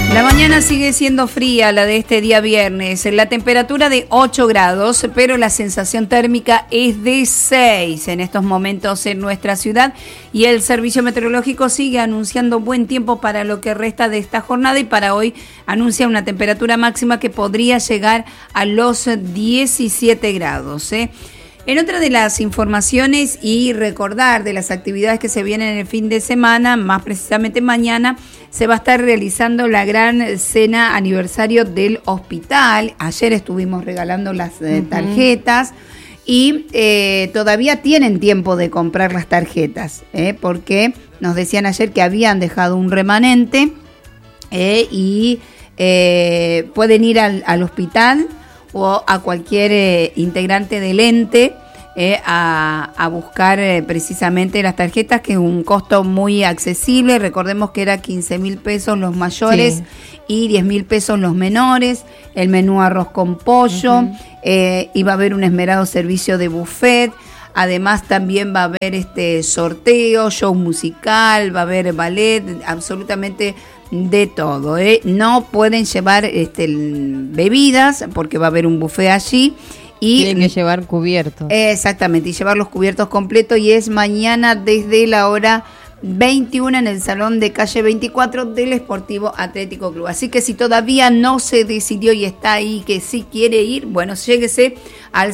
La mañana sigue siendo fría, la de este día viernes. La temperatura de 8 grados, pero la sensación térmica es de 6 en estos momentos en nuestra ciudad. Y el Servicio Meteorológico sigue anunciando buen tiempo para lo que resta de esta jornada. Y para hoy anuncia una temperatura máxima que podría llegar a los 17 grados. En otra de las informaciones y recordar de las actividades que se vienen en el fin de semana, más precisamente mañana, se va a estar realizando la gran cena aniversario del hospital. Ayer estuvimos regalando las tarjetas y todavía tienen tiempo de comprar las tarjetas, porque nos decían ayer que habían dejado un remanente y pueden ir al hospital o a cualquier integrante del ente a buscar precisamente las tarjetas, que es un costo muy accesible. Recordemos que era 15.000 pesos los mayores y 10.000 pesos los menores. El menú arroz con pollo, iba a haber un esmerado servicio de buffet. Además también va a haber sorteo, show musical, va a haber ballet, absolutamente de todo. No pueden llevar bebidas porque va a haber un buffet allí. Y tienen que llevar cubiertos. Exactamente, y llevar los cubiertos completos. Y es mañana desde la hora 21 en el salón de calle 24 del Sportivo Atlético Club. Así que si todavía no se decidió y está ahí que sí quiere ir, bueno, lléguese al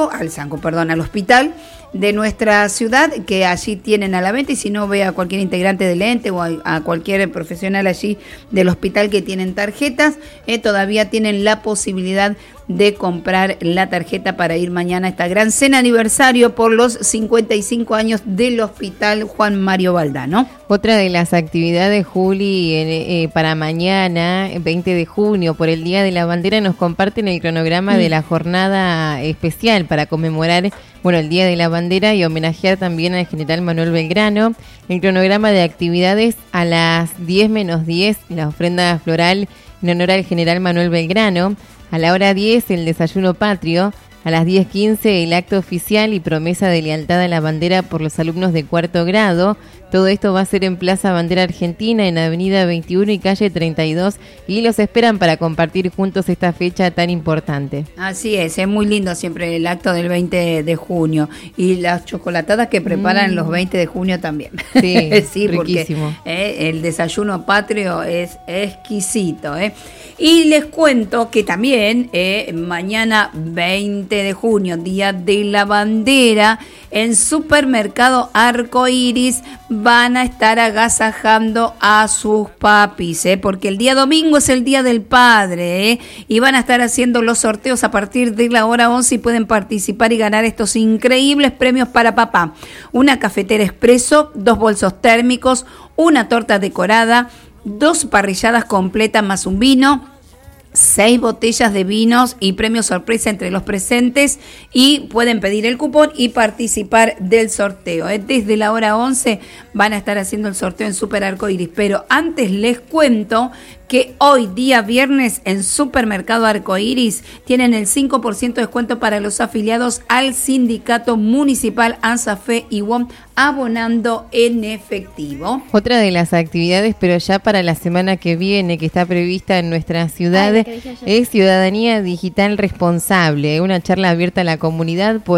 hospital de nuestra ciudad, que allí tienen a la venta, y si no, ve a cualquier integrante del ente o a cualquier profesional allí del hospital que tienen tarjetas, todavía tienen la posibilidad de comprar la tarjeta para ir mañana a esta gran cena aniversario por los 55 años del Hospital Juan Mario Valdano. Otra de las actividades, Juli, para mañana, 20 de junio, por el Día de la Bandera, nos comparten el cronograma de la jornada especial para conmemorar, el Día de la Bandera y homenajear también al general Manuel Belgrano. El cronograma de actividades: a las 10 menos 10, la ofrenda floral en honor al general Manuel Belgrano. A la hora 10, el desayuno patrio. A las 10:15, el acto oficial y promesa de lealtad a la bandera por los alumnos de cuarto grado. Todo esto va a ser en Plaza Bandera Argentina, en Avenida 21 y Calle 32, y los esperan para compartir juntos esta fecha tan importante. Así es muy lindo siempre el acto del 20 de junio y las chocolatadas que preparan los 20 de junio también. Sí, sí, riquísimo. Porque el desayuno patrio es exquisito. Y les cuento que también mañana 20 de junio, Día de la Bandera, en Supermercado Arcoiris van a estar agasajando a sus papis, porque el día domingo es el Día del Padre, y van a estar haciendo los sorteos a partir de la hora 11 y pueden participar y ganar estos increíbles premios para papá: una cafetera expreso, 2 bolsos térmicos, una torta decorada, 2 parrilladas completas más un vino, 6 botellas de vinos y premio sorpresa entre los presentes, y pueden pedir el cupón y participar del sorteo. Desde la hora 11 van a estar haciendo el sorteo en Super Arcoiris, pero antes les cuento que hoy, día viernes, en Supermercado Arcoiris tienen el 5% de descuento para los afiliados al Sindicato Municipal ANSAFE y WOM, abonando en efectivo. Otra de las actividades, pero ya para la semana que viene, que está prevista en nuestra ciudad, es Ciudadanía Digital Responsable, una charla abierta a la comunidad por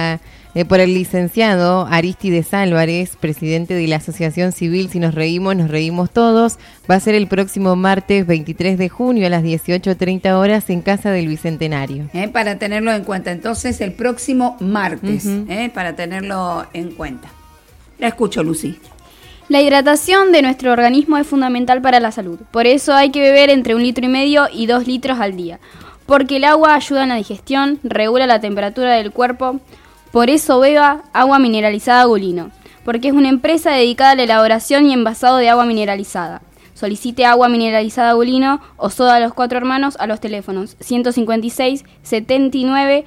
el licenciado Aristides Álvarez, presidente de la Asociación Civil Si Nos Reímos Todos. Va a ser el próximo martes 23 de junio a las 18:30 horas en Casa del Bicentenario. Para tenerlo en cuenta. Entonces, el próximo martes, para tenerlo en cuenta. La escucho, Lucy. La hidratación de nuestro organismo es fundamental para la salud. Por eso hay que beber entre 1,5 litros y 2 litros al día. Porque el agua ayuda en la digestión, regula la temperatura del cuerpo. Por eso beba agua mineralizada Gulino, porque es una empresa dedicada a la elaboración y envasado de agua mineralizada. Solicite agua mineralizada Gulino o soda Los Cuatro Hermanos a los teléfonos 156 79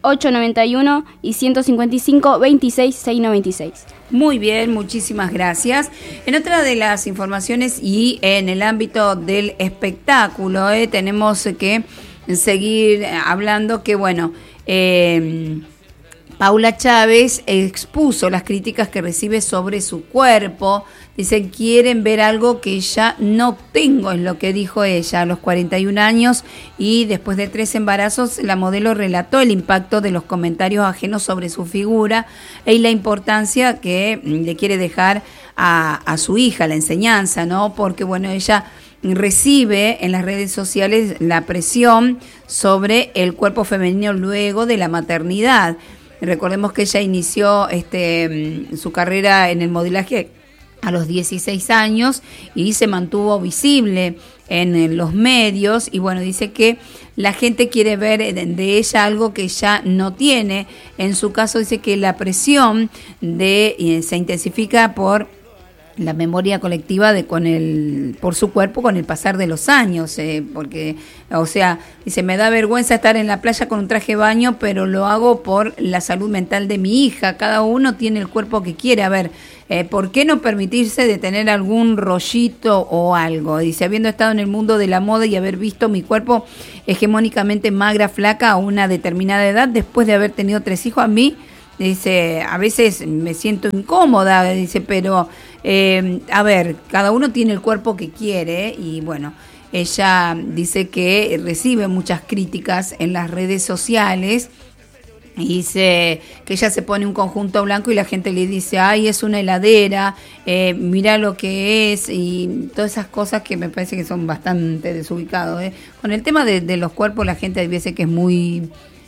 891 y 155 26 696. Muy bien, muchísimas gracias. En otra de las informaciones y en el ámbito del espectáculo, tenemos que seguir hablando que, Paula Chávez expuso las críticas que recibe sobre su cuerpo. Dicen, quieren ver algo que ya no tengo, es lo que dijo ella. A los 41 años y después de 3 embarazos, la modelo relató el impacto de los comentarios ajenos sobre su figura y la importancia que le quiere dejar a su hija, la enseñanza, ¿no? Porque, bueno, ella recibe en las redes sociales la presión sobre el cuerpo femenino luego de la maternidad. Recordemos que ella inició su carrera en el modelaje a los 16 años y se mantuvo visible en los medios y bueno, dice que la gente quiere ver de ella algo que ya no tiene. En su caso dice que la presión se intensifica por la memoria colectiva por su cuerpo con el pasar de los años, porque, o sea, dice, me da vergüenza estar en la playa con un traje de baño, pero lo hago por la salud mental de mi hija. Cada uno tiene el cuerpo que quiere. A ver, ¿por qué no permitirse de tener algún rollito o algo? Dice, habiendo estado en el mundo de la moda y haber visto mi cuerpo hegemónicamente magra, flaca a una determinada edad, después de haber tenido 3 hijos, a mí, dice, a veces me siento incómoda, dice, pero a ver, cada uno tiene el cuerpo que quiere y bueno, ella dice que recibe muchas críticas en las redes sociales y dice que ella se pone un conjunto blanco y la gente le dice, ay, es una heladera, mira lo que es, y todas esas cosas que me parece que son bastante desubicados. Con el tema de los cuerpos, la gente a veces que es muy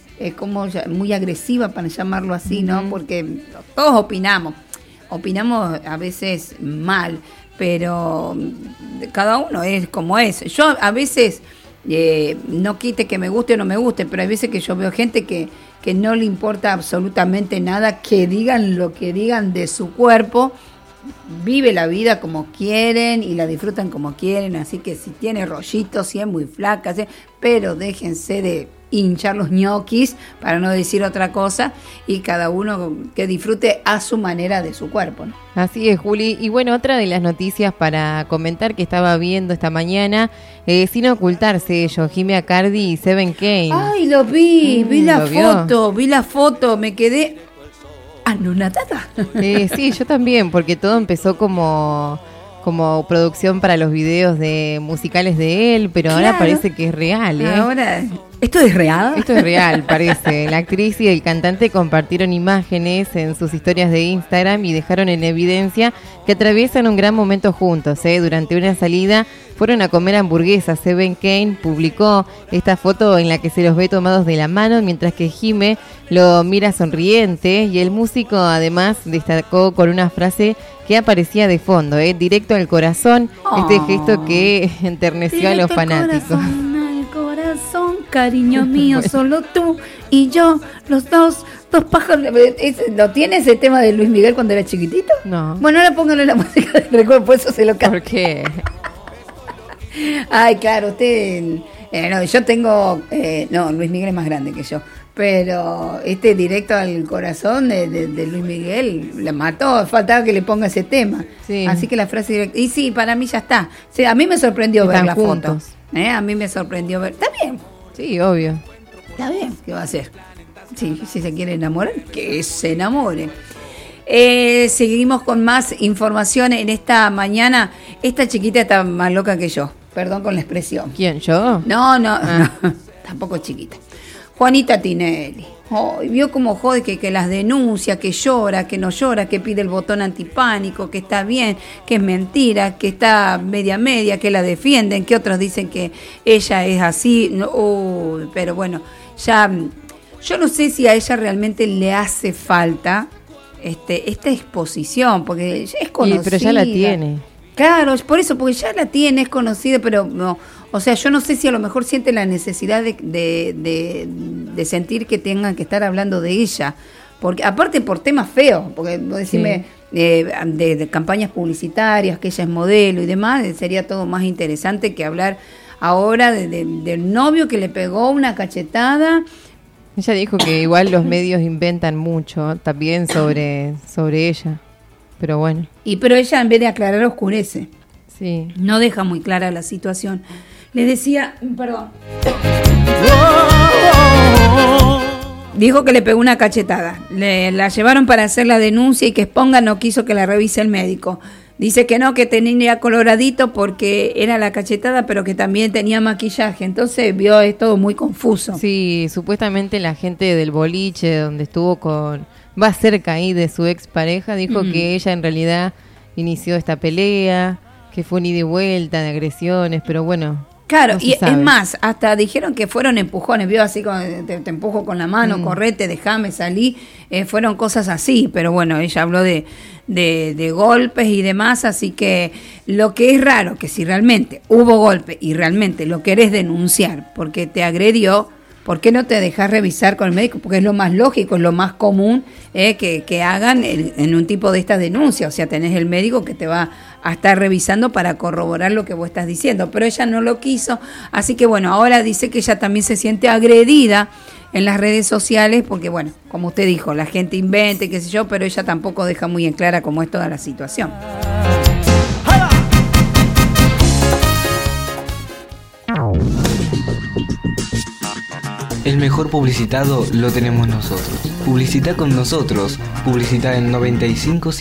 muy agresiva, para llamarlo así, ¿no? Porque todos opinamos a veces mal, pero cada uno es como es. Yo a veces, no quite que me guste o no me guste, pero hay veces que yo veo gente que no le importa absolutamente nada, que digan lo que digan de su cuerpo, vive la vida como quieren y la disfrutan como quieren, así que si tiene rollitos, si es muy flaca, pero déjense de hinchar los ñoquis, para no decir otra cosa, y cada uno que disfrute a su manera de su cuerpo, ¿no? Así es, Juli. Y bueno, otra de las noticias para comentar que estaba viendo esta mañana, sin ocultarse ellos, Jimmy Acardi y Seven Kane. Ay, lo vi la foto, me quedé anonadada. Sí, yo también, porque todo empezó como producción para los videos musicales de él, pero claro, ahora parece que es real, ¿eh? Ahora, ¿esto es real? Esto es real, parece. La actriz y el cantante compartieron imágenes en sus historias de Instagram y dejaron en evidencia que atraviesan un gran momento juntos, ¿eh? Durante una salida fueron a comer hamburguesas. Seven Kane publicó esta foto en la que se los ve tomados de la mano, mientras que Jime lo mira sonriente, y el músico además destacó con una frase que aparecía de fondo, directo al corazón, este gesto que enterneció a los fanáticos. Al corazón, cariño mío, solo tú y yo, los dos pájaros. ¿No tiene ese tema de Luis Miguel cuando era chiquitito? No. Bueno, ahora póngale la música del recuerdo, por eso se lo canta. ¿Por qué? Ay, claro, usted... no, yo tengo... no, Luis Miguel es más grande que yo. Pero directo al corazón de Luis Miguel la mató, faltaba que le ponga ese tema. Sí. Así que la frase directa. Y sí, para mí ya está. Sí, a mí me sorprendió ver la foto. A mí me sorprendió ver. Está bien. Sí, obvio. Está bien. ¿Qué va a hacer? Sí, si se quiere enamorar, que se enamore. Seguimos con más información en esta mañana. Esta chiquita está más loca que yo. Perdón con la expresión. ¿Quién, yo? No, tampoco chiquita. Juanita Tinelli. Vio cómo jode que las denuncia, que llora, que no llora, que pide el botón antipánico, que está bien, que es mentira, que está media, que la defienden, que otros dicen que ella es así. Pero bueno, ya yo no sé si a ella realmente le hace falta esta exposición, porque ya es conocida. Pero ya la tiene. Claro, por eso, porque ya la tiene, es conocida, pero no. O sea, yo no sé si a lo mejor siente la necesidad de sentir que tengan que estar hablando de ella. Porque aparte por temas feos, porque decirme de campañas publicitarias, que ella es modelo y demás, sería todo más interesante que hablar ahora del novio que le pegó una cachetada. Ella dijo que igual los medios inventan mucho también sobre ella. Pero bueno. Pero ella en vez de aclarar oscurece. Sí. No deja muy clara la situación. Le decía, perdón. Dijo que le pegó una cachetada. La llevaron para hacer la denuncia y que exponga, no quiso que la revise el médico. Dice que no, que tenía coloradito porque era la cachetada, pero que también tenía maquillaje. Entonces vio es todo muy confuso. Sí, supuestamente la gente del boliche donde estuvo va cerca ahí de su expareja, dijo que ella en realidad inició esta pelea, que fue un ida y vuelta de agresiones, pero bueno. Claro, no y sabe. es más, hasta dijeron que fueron empujones, vio así, te empujo con la mano, correte, déjame, salí, fueron cosas así, pero bueno, ella habló de golpes y demás, así que lo que es raro, que si realmente hubo golpe y realmente lo querés denunciar porque te agredió, ¿por qué no te dejas revisar con el médico? Porque es lo más lógico, es lo más común que hagan en un tipo de esta denuncia. O sea, tenés el médico que te va a estar revisando para corroborar lo que vos estás diciendo. Pero ella no lo quiso. Así que bueno, ahora dice que ella también se siente agredida en las redes sociales porque, bueno, como usted dijo, la gente inventa, qué sé yo, pero ella tampoco deja muy en clara cómo es toda la situación. El mejor publicitado lo tenemos nosotros. Publicita con nosotros. Publicita en 95.5.